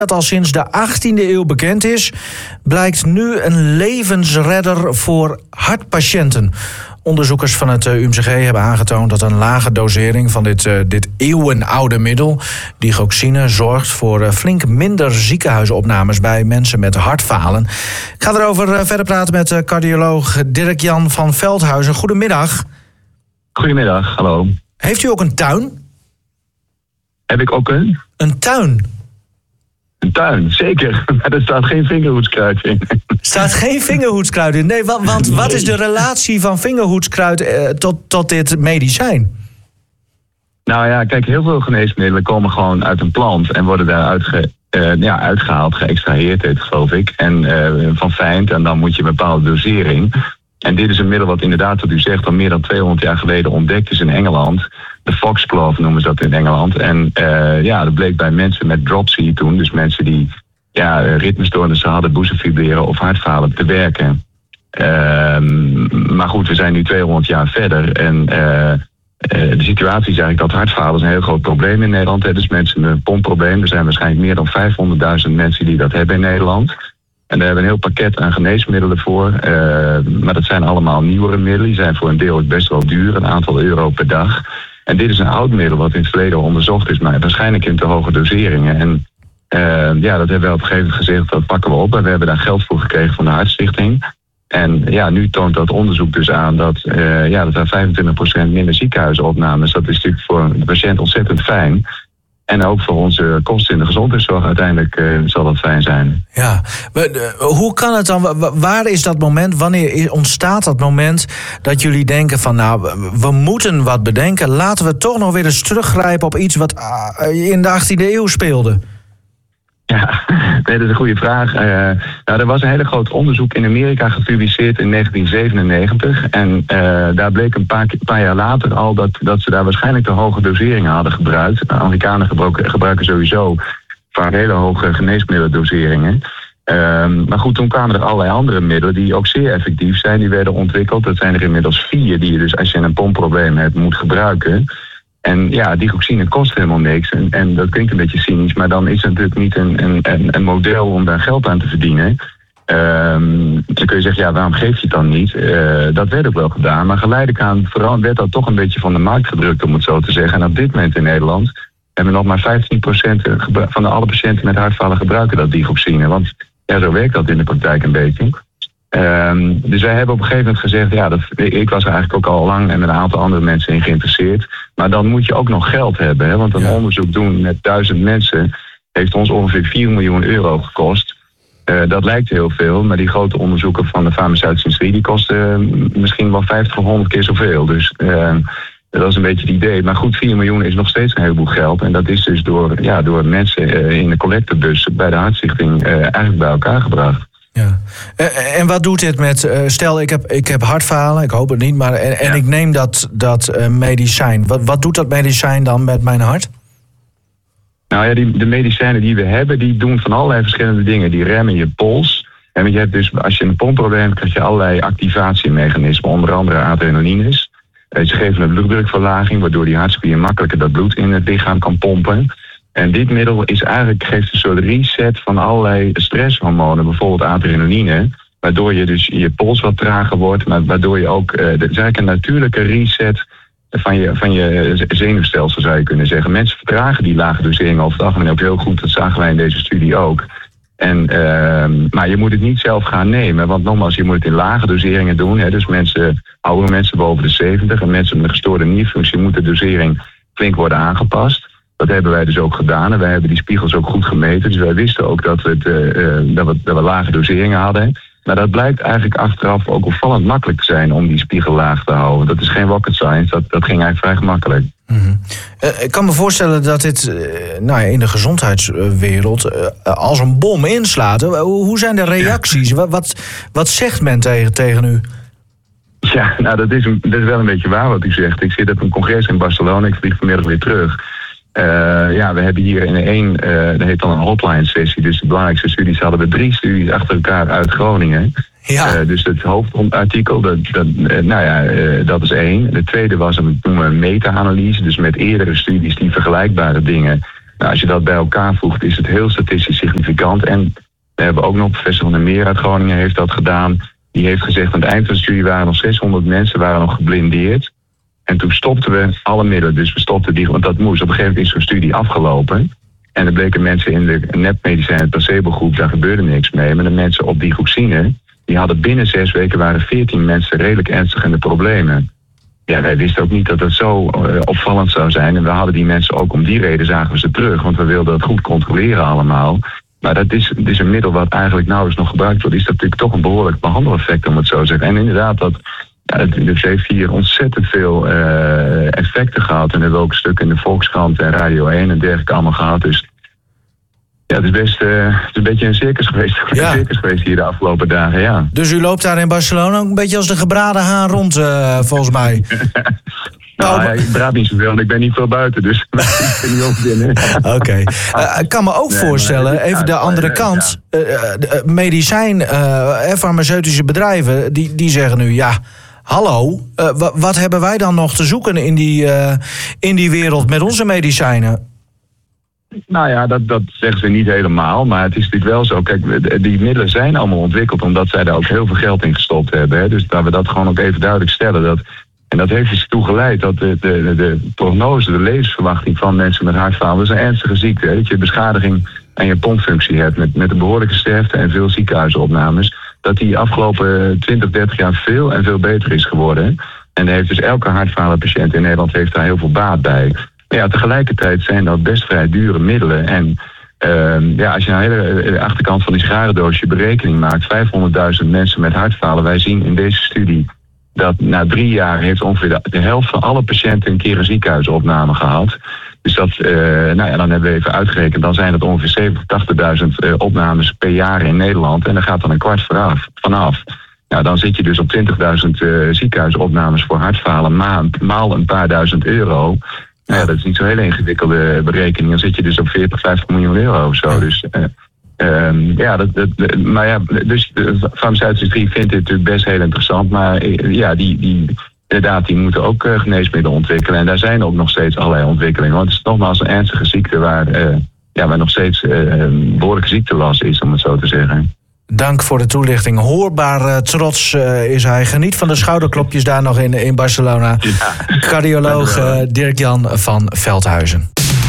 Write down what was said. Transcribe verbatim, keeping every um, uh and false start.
dat al sinds de achttiende eeuw bekend is, blijkt nu een levensredder voor hartpatiënten. Onderzoekers van het U M C G hebben aangetoond dat een lage dosering van dit, uh, dit eeuwenoude middel, digoxine, zorgt voor uh, flink minder ziekenhuisopnames bij mensen met hartfalen. Ik ga erover uh, verder praten met uh, cardioloog Dirk-Jan van Veldhuizen. Goedemiddag. Goedemiddag, hallo. Heeft u ook een tuin? Heb ik ook een? Een tuin? Een tuin, zeker. Maar er staat geen vingerhoedskruid in. Staat geen vingerhoedskruid in? Nee, want, want wat is de relatie van vingerhoedskruid eh, tot, tot dit medicijn? Nou ja, kijk, heel veel geneesmiddelen komen gewoon uit een plant en worden daaruit ge, uh, ja, uitgehaald, geëxtraheerd, heet het, geloof ik. En uh, van fijn, en dan moet je een bepaalde dosering. En dit is een middel wat inderdaad, wat u zegt, al meer dan tweehonderd jaar geleden ontdekt is in Engeland. De foxglove noemen ze dat in Engeland. En uh, ja, dat bleek bij mensen met dropsy toen, dus mensen die ja, ritmestoornissen hadden, boezemfibrilleren of hartfalen, te werken. Uh, maar goed, we zijn nu tweehonderd jaar verder en uh, uh, de situatie is eigenlijk dat hartfalen is een heel groot probleem in Nederland. Hè. Dus mensen met een pompprobleem, er zijn waarschijnlijk meer dan vijfhonderdduizend mensen die dat hebben in Nederland. En daar hebben we een heel pakket aan geneesmiddelen voor. Uh, maar dat zijn allemaal nieuwere middelen. Die zijn voor een deel ook best wel duur, een aantal euro per dag. En dit is een oud middel wat in het verleden onderzocht is, maar waarschijnlijk in te hoge doseringen. En uh, ja, dat hebben we op een gegeven moment gezegd, dat pakken we op. En we hebben daar geld voor gekregen van de Hartstichting. En ja, nu toont dat onderzoek dus aan dat, uh, ja, dat er vijfentwintig procent minder ziekenhuisopnames. Dat is natuurlijk voor de patiënt ontzettend fijn. En ook voor onze kosten in de gezondheidszorg uiteindelijk uh, zal dat fijn zijn. Ja, hoe kan het dan? Waar is dat moment? Wanneer ontstaat dat moment dat jullie denken van nou, we moeten wat bedenken. Laten we toch nog weer eens teruggrijpen op iets wat in de achttiende eeuw speelde? Ja, nee, dat is een goede vraag. Uh, nou, er was een hele groot onderzoek in Amerika gepubliceerd in negentien zevenennegentig. En uh, daar bleek een paar, paar jaar later al dat, dat ze daar waarschijnlijk de hoge doseringen hadden gebruikt. De Amerikanen gebruiken, gebruiken sowieso vaak hele hoge geneesmiddeldoseringen. Uh, maar goed, toen kwamen er allerlei andere middelen die ook zeer effectief zijn. Die werden ontwikkeld. Dat zijn er inmiddels vier die je dus als je een pompprobleem hebt moet gebruiken. En ja, digoxine kost helemaal niks. En, en dat klinkt een beetje cynisch, maar dan is het natuurlijk niet een, een, een model om daar geld aan te verdienen. Um, dan kun je zeggen, ja, waarom geef je het dan niet? Uh, dat werd ook wel gedaan, maar geleidelijk aan vooral werd dat toch een beetje van de markt gedrukt, om het zo te zeggen. En op dit moment in Nederland hebben we nog maar vijftien procent van de alle patiënten met hartfalen gebruiken dat digoxine. Want ja, zo werkt dat in de praktijk een beetje. Um, dus wij hebben op een gegeven moment gezegd, ja, dat, ik was er eigenlijk ook al lang en met een aantal andere mensen in geïnteresseerd. Maar dan moet je ook nog geld hebben, hè, want een ja. onderzoek doen met duizend mensen heeft ons ongeveer vier miljoen euro gekost. Uh, dat lijkt heel veel, maar die grote onderzoeken van de farmaceutische industrie die kosten uh, misschien wel vijftig of honderd keer zoveel. Dus uh, dat is een beetje het idee. Maar goed, vier miljoen is nog steeds een heleboel geld. En dat is dus door, ja, door mensen uh, in de collectebus bij de Hartstichting uh, eigenlijk bij elkaar gebracht. Ja. En wat doet dit met, stel ik heb, ik heb hartfalen, ik hoop het niet, maar en, en ja. ik neem dat, dat uh, medicijn. Wat, wat doet dat medicijn dan met mijn hart? Nou ja, die, de medicijnen die we hebben, die doen van allerlei verschillende dingen. Die remmen je pols. En je hebt dus, als je een pompprobleem hebt, krijg je allerlei activatiemechanismen, onder andere adrenalines. Uh, ze geven een bloeddrukverlaging, waardoor die hartspier makkelijker dat bloed in het lichaam kan pompen. En dit middel is eigenlijk, geeft een soort reset van allerlei stresshormonen, bijvoorbeeld adrenaline, waardoor je dus je pols wat trager wordt, maar waardoor je ook, uh, het is eigenlijk een natuurlijke reset van je, van je zenuwstelsel, zou je kunnen zeggen. Mensen vertragen die lage doseringen over het algemeen ook heel goed, dat zagen wij in deze studie ook. En, uh, maar je moet het niet zelf gaan nemen, want nogmaals, je moet het in lage doseringen doen. Hè, dus mensen, oude mensen boven de zeventig en mensen met een gestoorde nierfunctie moet de dosering flink worden aangepast. Dat hebben wij dus ook gedaan en wij hebben die spiegels ook goed gemeten. Dus wij wisten ook dat we, het, uh, dat we, dat we lage doseringen hadden. Maar dat blijkt eigenlijk achteraf ook opvallend makkelijk te zijn om die spiegel laag te houden. Dat is geen rocket science, dat, dat ging eigenlijk vrij gemakkelijk. Mm-hmm. Uh, ik kan me voorstellen dat dit uh, nou ja, in de gezondheidswereld uh, als een bom inslaat. Uh, hoe zijn de reacties? Ja. Wat, wat, wat zegt men tegen, tegen u? Ja, nou dat is, een, dat is wel een beetje waar wat u zegt. Ik zit op een congres in Barcelona, ik vlieg vanmiddag weer terug. Uh, ja, we hebben hier in één, uh, dat heet dan een hotline sessie. Dus de belangrijkste studies hadden we drie studies achter elkaar uit Groningen. Ja. Uh, dus het hoofdartikel, dat, dat, uh, nou ja, uh, dat is één. De tweede was een, een meta-analyse, dus met eerdere studies die vergelijkbare dingen Nou, als je dat bij elkaar voegt, is het heel statistisch significant. En we hebben ook nog professor Van der Meer uit Groningen heeft dat gedaan. Die heeft gezegd, aan het eind van de studie waren nog zeshonderd mensen waren nog geblindeerd. En toen stopten we alle middelen. Dus we stopten die, want dat moest. Op een gegeven moment is zo'n studie afgelopen. En er bleken mensen in de nepmedicijnen, placebo-groep, daar gebeurde niks mee. Maar de mensen op digoxine, die hadden binnen zes weken waren veertien mensen redelijk ernstig in de problemen. Ja, wij wisten ook niet dat het zo uh, opvallend zou zijn. En we hadden die mensen ook om die reden zagen we ze terug. Want we wilden het goed controleren allemaal. Maar dat is, het is een middel wat eigenlijk nauwelijks nog gebruikt wordt. Is dat natuurlijk toch een behoorlijk behandeleffect, om het zo te zeggen. En inderdaad, dat, ja, het heeft hier ontzettend veel uh, effecten gehad. En we hebben ook een stuk in de Volkskrant en Radio één en dergelijke allemaal gehad. Dus ja, het is best uh, het is een beetje een circus geweest. Ja. Een circus geweest hier de afgelopen dagen, ja. Dus u loopt daar in Barcelona ook een beetje als de gebraden haan rond, uh, volgens mij. Nou, nou, ja, ik praat niet zoveel en ik ben niet veel buiten, dus ik ben niet op binnen. Oké. Okay. Uh, ik kan me ook nee, voorstellen, even ja, de andere ja, kant. Ja. Uh, uh, medicijn, uh, farmaceutische bedrijven, die, die zeggen nu, ja, hallo, uh, w- wat hebben wij dan nog te zoeken in die, uh, in die wereld met onze medicijnen? Nou ja, dat, dat zeggen ze niet helemaal, maar het is natuurlijk wel zo. Kijk, die middelen zijn allemaal ontwikkeld omdat zij daar ook heel veel geld in gestopt hebben. Hè. Dus laten we dat gewoon ook even duidelijk stellen. Dat, en dat heeft dus toe geleid dat de, de, de prognose, de levensverwachting van mensen met hartfalen, dat is een ernstige ziekte. Hè, dat je beschadiging aan je pompfunctie hebt met, met een behoorlijke sterfte en veel ziekenhuisopnames. Dat die afgelopen twintig, dertig jaar veel en veel beter is geworden. Hè. En heeft dus elke hartfalenpatiënt in Nederland heeft daar heel veel baat bij. Maar ja, tegelijkertijd zijn dat best vrij dure middelen. En uh, ja, als je aan de hele achterkant van die sigarendoosje berekening maakt, vijfhonderdduizend mensen met hartfalen. Wij zien in deze studie dat na drie jaar heeft ongeveer de, de helft van alle patiënten een keer een ziekenhuisopname gehad. Dus dat, uh, nou ja, dan hebben we even uitgerekend, dan zijn het ongeveer zeventig, tachtigduizend uh, opnames per jaar in Nederland. En daar gaat dan een kwart vanaf. vanaf. Nou, dan zit je dus op twintigduizend uh, ziekenhuisopnames voor hartfalen maand, maal een paar duizend euro. Nou ja, dat is niet zo'n hele ingewikkelde berekening. Dan zit je dus op veertig, vijftig miljoen euro of zo. Dus, uh, um, ja, dat, dat, maar ja, dus de farmaceutische industrie vindt dit natuurlijk best heel interessant. Maar uh, ja, die, die, inderdaad, die moeten ook uh, geneesmiddelen ontwikkelen. En daar zijn ook nog steeds allerlei ontwikkelingen. Want het is nogmaals een ernstige ziekte waar, uh, ja, waar nog steeds uh, een behoorlijke ziektelast is, om het zo te zeggen. Dank voor de toelichting. Hoorbaar uh, trots uh, is hij. Geniet van de schouderklopjes daar nog in, in Barcelona. Ja. Cardioloog uh, Dirk-Jan van Veldhuizen.